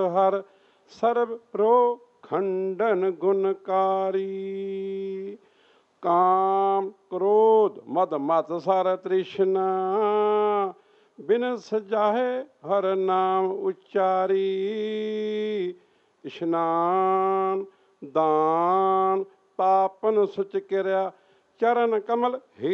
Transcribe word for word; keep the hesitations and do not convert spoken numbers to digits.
हर सर्व रो खंडन गुणकारी। काम क्रोध मद मत सर तृष्णा बिन सजाहे हर नाम उच्चारी। इशनान दान पापन सुच किरया चरण कमल हे